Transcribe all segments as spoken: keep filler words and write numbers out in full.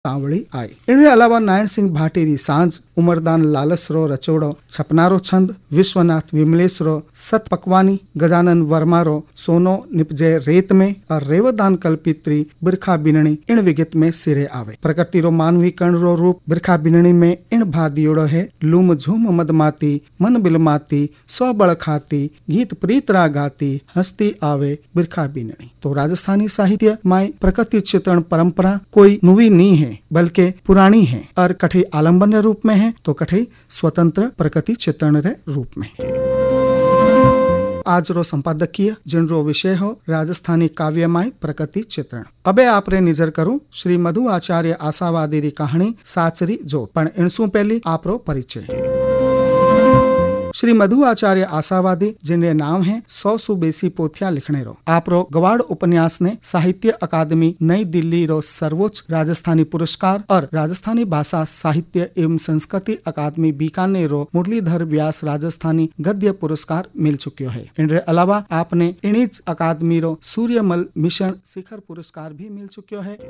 સાંભળી आई। इनके अलावा नारायण सिंह भाटी री सांझ, उमरदान लालस रो रचोड़ो, छपनारो छंद, विश्वनाथ विमलेश रो सत पकवानी, गजानन वर्मा रो सोनो निपजे रेत में और रेवदान कल्पित्री बिरखा बिनणी इन विगत में सिरे आवे। प्रकृति रो मानवी कण रो रूप बिरखा बिनणी में इन भादियोड़ो है। लूम झूम मदमाती, मन बिलमाती, सौ बड़ खाती, गीत प्रीत रा गाती, हंसती आवे बिरखा बिनणी। तो राजस्थानी साहित्य में प्रकृति चित्रण परंपरा कोई नवी नहीं है, बल्कि पुरानी है और कठे आलम्बन रूप में है तो कठे स्वतंत्र प्रकृति चित्रण रे रूप में। आज रो संपादकीय जिनरो विषय हो राजस्थानी काव्यमय प्रकृति चित्रण। अबे आपरे निजर करूं श्री मधु आचार्य आशावादी री कहानी साचरी जोत, पण इनसु पहली आपरो परिचय। श्री मधु आचार्य आशावादी जिनके नाम है सौ सु बेसी पोथिया लिखने रो। आप रो गवाड़ उपन्यास ने साहित्य अकादमी नई दिल्ली रो सर्वोच्च राजस्थानी पुरस्कार और राजस्थानी भाषा साहित्य एवं संस्कृति अकादमी बीकानेर रो मुरलीधर व्यास राजस्थानी गद्य पुरस्कार मिल चुक्यो है। इनके अलावा आपने इणिज अकादमी रो सूर्यमल मिशन शिखर पुरस्कार भी मिल चुक्यो है।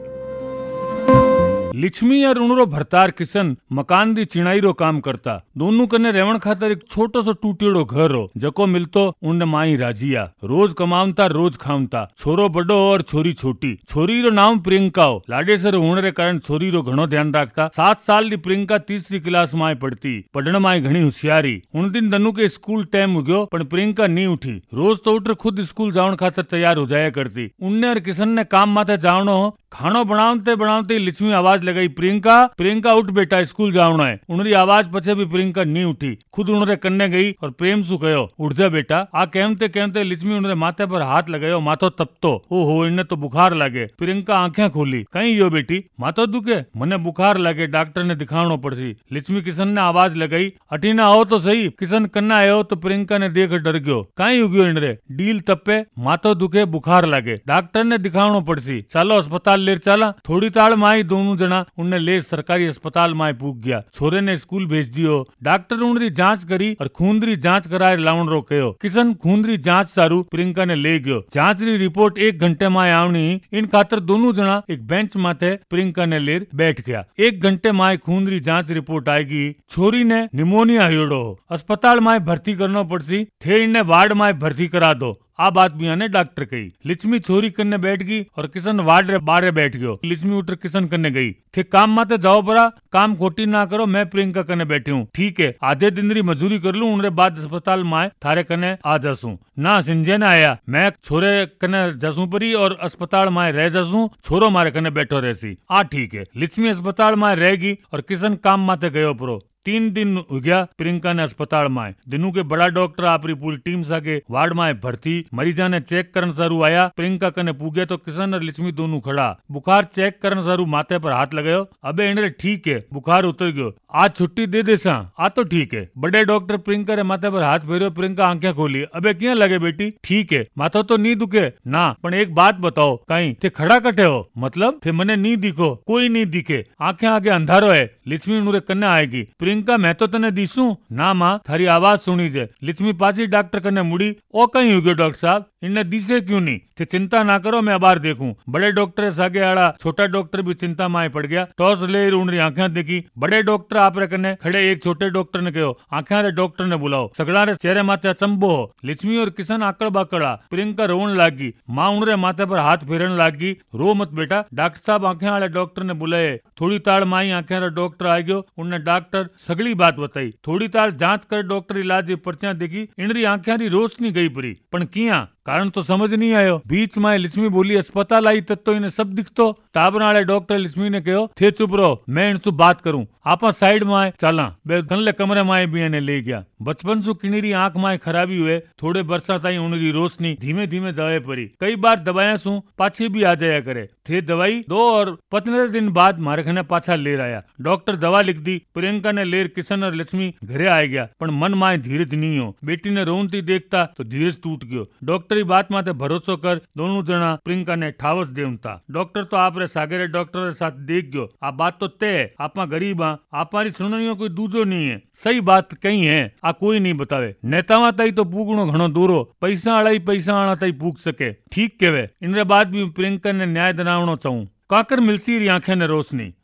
लिच्छमी और उणरो भरतार किशन मकान दी चिणाई रो काम करता। दोनों कने रेवण खातर एक छोटो सो टूटियोड़ो घर हो, जको मिलतो उन माई राजिया। रोज कमावता रोज खावता। छोरो बड़ो और छोरी छोटी। छोरी रो नाम प्रियंका हो। लाडे सर होने रे कारण छोरी रो घणो ध्यान रखता। सात साल दी प्रियंका तीसरी क्लास में पढ़ती। पढ़ने में घणी होशियारी। उन दिन दनु के स्कूल टाइम हो गयो, पण प्रियंका नहीं उठी। रोज तो उठ खुद स्कूल जावन खातर तैयार हो जाया करती। उनने और किशन ने काम माथे जावनो हो। खानो बनावते बनावते लिच्छमी आवाज लगाई, प्रियंका प्रियंका उठ बेटा स्कूल जावना है। उनरी आवाज पछे भी प्रियंका नहीं उठी। खुद उनरे कन्ने गई और प्रेम सु कहो उठ जा बेटा। आ कहते कहते लिच्छमी उनरे माथे पर हाथ लगायो। माथो तपतो। ओहो इन्हें तो बुखार लगे। प्रियंका आंखें खोली, कहीं यो बेटी माथो दुखे? मने बुखार लगे, डॉक्टर ने दिखावनो पड़सी। लिच्छमी किशन ने आवाज लगाई, अटीना आओ तो सही। किशन कन्ना आयो तो प्रियंका ने देख डर गयो। कहीं उग्यो इनरे डील तपे, माथो दुखे, बुखार लगे, डॉक्टर ने दिखावनो पड़सी। चलो अस्पताल लेर चला। थोड़ी ताल माई दोनों जना उन्हें ले सरकारी अस्पताल में पूग गया। छोरे ने स्कूल भेज दियो। डॉक्टर उनरी जांच करी और खूनरी जांच कराए लावण रो कहो। किशन खूनरी जांच सारू प्रियंका ने ले गयो। जांच री रिपोर्ट एक घंटे में आवनी। इन खातर दोनों जना एक बेंच माथे प्रियंका ने लेर बैठ गया। एक घंटे में खूनरी जांच रिपोर्ट आएगी। छोरी ने निमोनिया होयोड़ो, अस्पताल में भर्ती करना पड़सी। थे इन्हें वार्ड में भर्ती करा दो। आ बात भी आने डॉक्टर कही। लिच्छमी छोरी कन्ने बैठ गई और किशन वार्ड रे बारे बैठ गयो। लिच्छमी उठ किशन कन्ने गई, थे काम माते जाओ परा, काम खोटी ना करो, मैं प्रियंका कन्ने बैठी हूँ। ठीक है, आधे दिन री मजूरी कर लूं, उनरे बाद अस्पताल में थारे कन्ने आ जासू। ना सिंजे ना आया, मैं छोरे कन्ने जासू परी और अस्पताल में रह जासू। छोरो मारे कन्ने बैठो रहसी। आ ठीक है। लिच्छमी अस्पताल में रहेगी और किशन काम माते गयो परो। तीन दिन हो गया प्रियंका ने अस्पताल में। दिनू के बड़ा डॉक्टर आपरी पूरी टीम सागे वार्ड में भर्ती। मरीजा ने चेक करन सारू आया। प्रियंका कने पूगे तो किशन और लिच्छमी दोनों खड़ा। बुखार चेक करन सारू माथे पर हाथ लगायो। अबे इनरे ठीक है, बुखार उतर गयो, आज छुट्टी दे दे सा। आ तो ठीक है। बड़े डॉक्टर प्रियंका रे माथे पर हाथ फेरियो। प्रियंका आंखें खोली, अबे क्या लगे बेटी? ठीक है, माथो तो नहीं दुखे ना, पण एक बात बताओ, कहीं थे खड़ा कटे हो? मतलब थे मने नहीं दिखो, कोई नहीं दिखे, आंखें आगे अंधारो है। लिच्छमी उनरे कन्ने आएगी। प्रियंका मैं तो तने दिसू ना माँ, थारी आवाज सुनी जे। लिच्छमी पाची डॉक्टर कने मुड़ी, ओ कहीं हो गयो डॉक्टर साहब, इन्हें दिसे क्यों नहीं? थे चिंता ना करो, मैं अबार देखूं। बड़े डॉक्टर सागे आड़ा छोटा डॉक्टर भी चिंता में पड़ गया। टॉस ले उनरी आंखें देखी। बड़े डॉक्टर आप रे कने खड़े एक छोटे डॉक्टर ने कहो, आंखें रे डॉक्टर ने बुलाओ। सगड़ा रे चेहरे माथे अचंबो हो। लिच्छमी और किशन आकड़ बाकड़ा। प्रियंका रोन लागी। माँ उनरे माथे पर हाथ फेरन लागी। रो मत बेटा, डॉक्टर साहब आंखें वाले डॉक्टर ने बुलाए। थोड़ी ताड़ माई आंखें रे डॉक्टर आ गयो। उनने डॉक्टर सगड़ी बात बताई। थोड़ी तार जांच कर डॉक्टर इलाज पर्चा देखी। इनरी आंखें री रोशनी गई परी, पण किया कारण तो समझ नहीं आयो। बीच में लिच्छमी बोली, अस्पताल आई तब तो इन्हें सब दिखतो। टाबर वाले डॉक्टर लिच्छमी ने कहो, थे चुप रहो, मैं इनसे बात करूं। आपा साइड में आए चला। बे गनले कमरे में भी इन्हें ले गया। बचपन सु किन्नी आंख में खराबी हुए। थोड़े बरसा ताई उनरी रोशनी धीमे धीमे जाए परी। कई बार दवाया सु पाछी भी आ जाया करे। थे दवाई दो और पंद्रह दिन बाद मारे खने पाछा लेर आया। डॉक्टर दवा लिख दी। प्रियंका ने लेर किशन और लिच्छमी घरे आ गया, पण मन में धीरज नहीं हो। बेटी ने रोनती देखता तो धीरज टूट गयो। डॉक्टर बात माते भरोसो कर दोनों जना प्रियंका ने ठावस देवता। डॉक्टर तो आप रे सागरे डॉक्टर रे साथ देख गयो। आ बात तो तय है, आपा गरीब हाँ, आपारी सुननियो कोई दूजो नहीं है। सही बात कहीं है, आ कोई नहीं बतावे। नेतावा ताई तो पूगणो घणो दूरो, पैसा आड़ा ही पैसा आना ताई पूग सके। ठीक केवे। इनरे बाद भी प्रियंका ने न्याय दिलावणो चाहूं। काकर मिलसी री आंखें ने रोशनी।